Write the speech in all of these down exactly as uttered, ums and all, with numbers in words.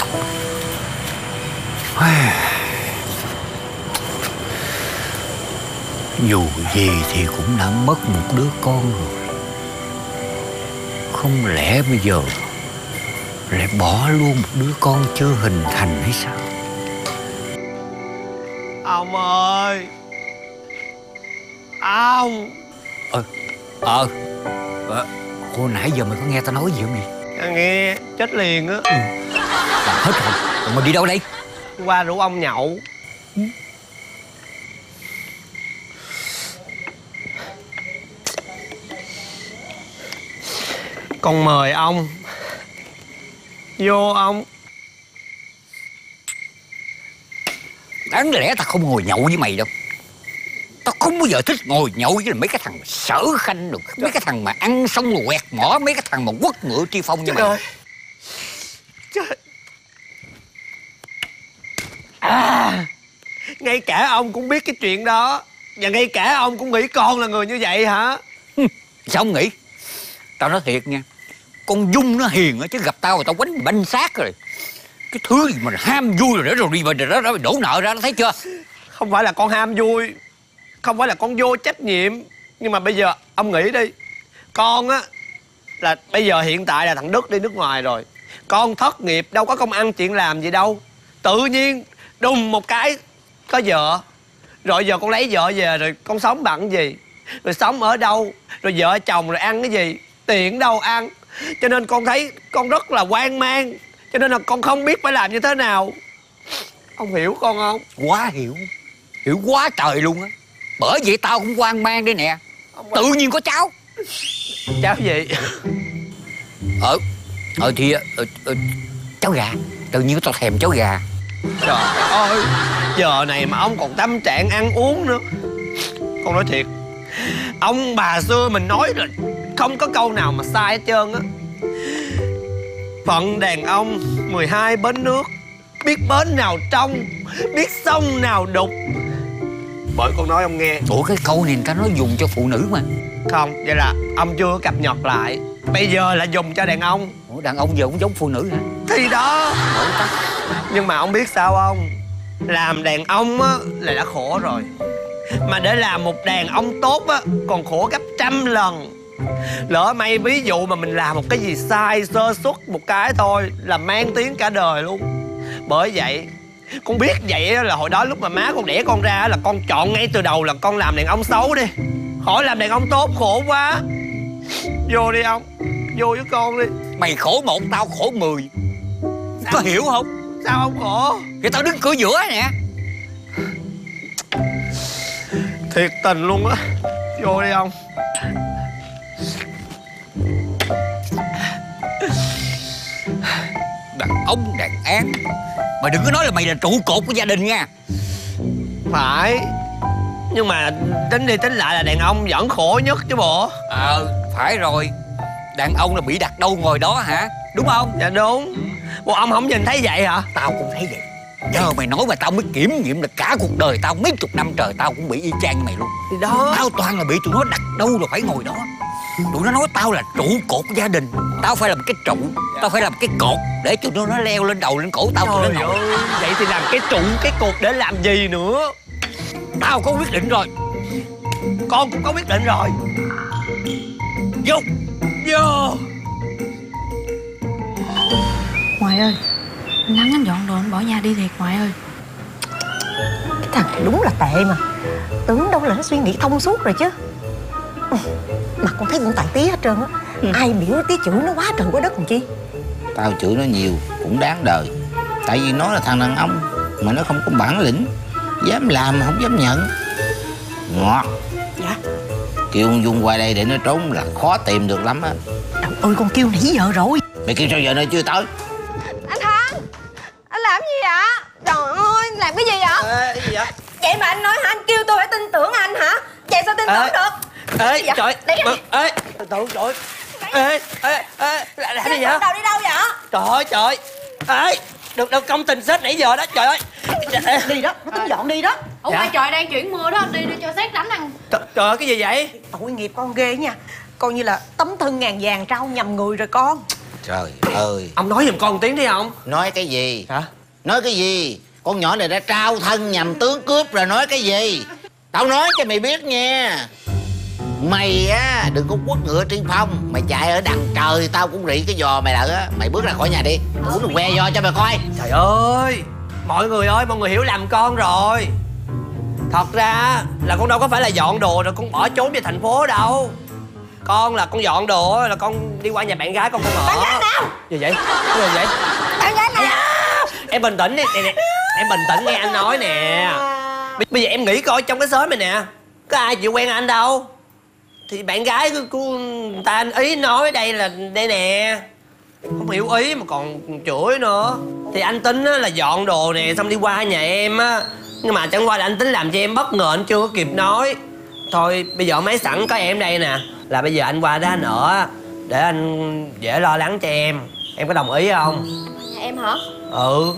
Dù gì thì cũng đã mất một đứa con rồi. Không lẽ bây giờ lại bỏ luôn một đứa con chưa hình thành hay sao? Ông ơi, ông. Ờ, ờ, ờ hồi nãy giờ mày có nghe tao nói gì không vậy? Tao nghe, chết liền á. Ừ. Làm hết rồi, rồi mày đi đâu đây? Qua rủ ông nhậu. Ừ. Con mời ông. Vô ông. Đáng lẽ tao không ngồi nhậu với mày đâu. Tao không bao giờ thích ngồi nhậu với mấy cái thằng sở khanh được. Mấy cái thằng mà ăn xong rồi quẹt mỏ. Mấy cái thằng mà quất ngựa tri phong như mày. Trời. Trời. À, ngay cả ông cũng biết cái chuyện đó. Và ngay cả ông cũng nghĩ con là người như vậy hả? Sao ông nghĩ? Tao nói thiệt nha, con Dung nó hiền á, chứ gặp tao rồi tao quánh banh xác rồi. Cái thứ gì mà ham vui rồi đó, rồi đi về đó, đó đổ nợ ra, nó thấy chưa? Không phải là con ham vui, không phải là con vô trách nhiệm. Nhưng mà bây giờ ông nghĩ đi. Con á là bây giờ hiện tại là thằng Đức đi nước ngoài rồi. Con thất nghiệp, đâu có công ăn chuyện làm gì đâu. Tự nhiên đùng một cái có vợ. Rồi giờ con lấy vợ về rồi con sống bằng gì? Rồi sống ở đâu? Rồi vợ chồng rồi ăn cái gì? Tiền đâu ăn? Cho nên con thấy con rất là hoang mang. Cho nên là con không biết phải làm như thế nào. Ông hiểu con không? Quá hiểu. Hiểu quá trời luôn á. Bởi vậy tao cũng hoang mang đây nè. Tự nhiên có cháu. Cháu gì? Ờ Ờ thì ờ, ờ, cháu gà. Tự nhiên tao thèm cháu gà. Trời ơi, giờ này mà ông còn tâm trạng ăn uống nữa. Con nói thiệt, ông bà xưa mình nói là không có câu nào mà sai hết trơn á. Phận đàn ông mười hai bến nước, biết bến nào trong, biết sông nào đục. Bởi con nói ông nghe. Ủa cái câu này người ta nói dùng cho phụ nữ mà. Không, vậy là ông chưa cập nhật lại. Bây giờ là dùng cho đàn ông. Ủa đàn ông giờ cũng giống phụ nữ hả? Thì đó. Nhưng mà ông biết sao không? Làm đàn ông á là đã khổ rồi. Mà để làm một đàn ông tốt á còn khổ gấp trăm lần. Lỡ may ví dụ mà mình làm một cái gì sai, sơ suất một cái thôi là mang tiếng cả đời luôn. Bởi vậy con biết vậy là hồi đó lúc mà má con đẻ con ra là con chọn ngay từ đầu là con làm đàn ông xấu đi. Khỏi làm đàn ông tốt, khổ quá. Vô đi ông, vô với con đi. Mày khổ một tao khổ mười. Sao? Có hiểu không? Sao không khổ? Thì tao đứng cửa giữa nè. Thiệt tình luôn á. Vô đi ông. Đàn ông đàn an. Mày đừng có nói là mày là trụ cột của gia đình nha. Phải. Nhưng mà tính đi tính lại là đàn ông vẫn khổ nhất chứ bộ. Ờ phải rồi. Đàn ông là bị đặt đâu ngồi đó hả? Đúng không? Dạ đúng. Bộ ông không nhìn thấy vậy hả? Tao cũng thấy vậy. Giờ mày nói mà tao mới kiểm nghiệm là cả cuộc đời tao mấy chục năm trời tao cũng bị y chang như mày luôn. Thì đó. Tao toàn là bị tụi nó đặt đâu rồi phải ngồi đó. Tụi nó nói tao là trụ cột của gia đình. Tao phải làm cái trụ, tao phải làm cái cột để tụi nó nó leo lên đầu lên cổ tao. Trời ơi, vậy thì làm cái trụ cái cột để làm gì nữa? Tao có quyết định rồi. Con cũng có quyết định rồi. Vô. Vô. Ngoại ơi, anh Thắng anh dọn đồ anh bỏ nhà đi thiệt ngoại ơi. Cái thằng này đúng là tệ mà. Tưởng đâu là nó suy nghĩ thông suốt rồi chứ. Mà con thấy cũng tại Tía hết trơn á. Ừ. Ai biểu Tía chửi nó quá trời quá đất làm chi. Tao chửi nó nhiều cũng đáng đời. Tại vì nó là thằng đàn ông mà nó không có bản lĩnh, dám làm mà không dám nhận. Ngọt. Dạ. Kêu ông Dung qua đây để nó trốn là khó tìm được lắm á. Trời ơi, con kêu nãy giờ rồi. Mày kêu sao giờ nó chưa tới? Anh Thắng, anh làm gì vậy? Trời ơi, làm cái gì vậy? Ê, cái gì vậy? Vậy mà anh nói hả? Anh kêu tôi phải tin tưởng anh hả? Vậy sao tin Ê. tưởng được? Ê, Dạ. trời. Lấy cái gì? Ê, từ từ, trời. Ê, ê, ê, làm gì vậy? Đầu đi đâu vậy? Trời ơi, trời. Ê, được đâu công tình sếp nãy giờ đó, trời ơi. Ê. Đi đó, nó tính dọn đi đó. Ủa Dạ. ngoài trời đang chuyển mưa đó, anh đi đi cho xét đánh ăn. Trời, trời ơi, cái gì vậy? Tội nghiệp con ghê nha. Coi như là tấm thân ngàn vàng trao nhầm người rồi con. Trời ơi. Ông nói giùm con một tiếng đi ông. Nói cái gì? Hả? Nói cái gì? Con nhỏ này đã trao thân nhằm tướng cướp rồi, nói cái gì? Tao nói cho mày biết nha. Mày á, đừng có quất ngựa trên phong. Mày chạy ở đằng trời tao cũng rị cái giò mày lỡ á. Mày bước ra khỏi nhà đi. Tao cũng được que giò cho mày coi. Trời ơi, mọi người ơi, mọi người hiểu lầm con rồi. Thật ra là con đâu có phải là dọn đồ rồi con bỏ trốn về thành phố đâu. Con là con dọn đồ là con đi qua nhà bạn gái con con ở. Bạn gái nào? Gì vậy? Cái gì vậy? Bạn gái nào? Em bình tĩnh đi, nè nè. Em bình tĩnh nghe anh nói nè. Bây, bây giờ em nghĩ coi trong cái xóm này nè, có ai chịu quen anh đâu. Thì bạn gái của, của người ta anh ý nói đây là đây nè. Không hiểu ý mà còn chửi nữa. Thì anh tính á, là dọn đồ nè xong đi qua nhà em á. Nhưng mà chẳng qua là anh tính làm cho em bất ngờ, anh chưa có kịp nói. Thôi bây giờ máy sẵn có em đây nè. Là bây giờ anh qua đó anh ở để anh dễ lo lắng cho em. Em có đồng ý không? Nhà em hả? Ừ.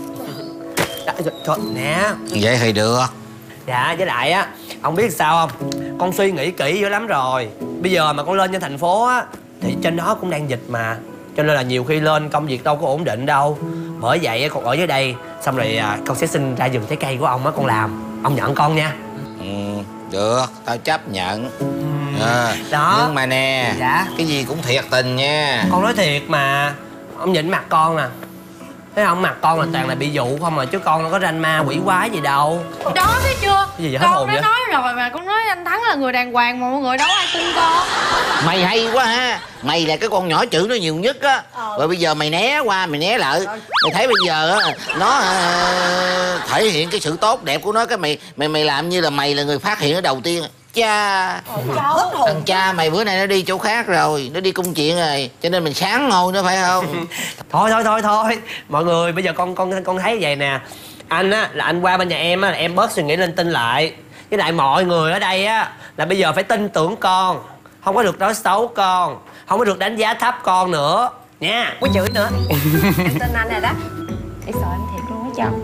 Đó, thôi, nè. Vậy thì được. Dạ với lại á, ông biết sao không? Con suy nghĩ kỹ dữ lắm rồi. Bây giờ mà con lên trên thành phố á thì trên đó cũng đang dịch mà. Cho nên là nhiều khi lên công việc đâu có ổn định đâu. Bởi vậy á, con ở dưới đây. Xong rồi à, con sẽ xin ra vườn trái cây của ông á con làm. Ông nhận con nha. Ừ, được, tao chấp nhận. À, Đó. nhưng mà nè, Dạ. cái gì cũng thiệt tình nha. Con nói thiệt mà. Ông nhìn mặt con nè. Thấy không, mặt con là toàn là bị dụ không mà, chứ con đâu có ranh ma quỷ quái gì đâu. Đó thấy chưa? Cái gì vậy, hết Con hồn đã vậy? nói rồi mà, con nói anh Thắng là người đàng hoàng mà mọi người đâu ai tin con. Mày hay quá ha. Mày là cái con nhỏ chữ nó nhiều nhất á. Rồi bây giờ mày né qua, mày né lại. Mày thấy bây giờ á, nó à, thể hiện cái sự tốt đẹp của nó. Cái mày mày mày làm như là mày là người phát hiện ở đầu tiên. Cha, thằng cha mày bữa nay nó đi chỗ khác rồi. Nó đi công chuyện rồi. Cho nên mình sáng ngồi nữa phải không? Thôi thôi thôi thôi. Mọi người bây giờ con con con thấy vậy nè. Anh á là anh qua bên nhà em á là em bớt suy nghĩ linh tinh lại. Với lại mọi người ở đây á là bây giờ phải tin tưởng con. Không có được nói xấu con. Không có được đánh giá thấp con nữa nha. Có chửi nữa. Em tin anh rồi đó. Em sợ em thiệt luôn á chồng.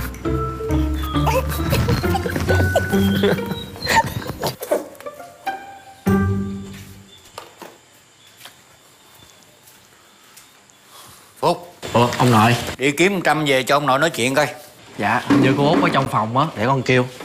Phúc, Ủa ông nội. đi kiếm trăm về cho ông nội nói chuyện coi. Dạ hình như cô Út ở trong phòng á, để con kêu.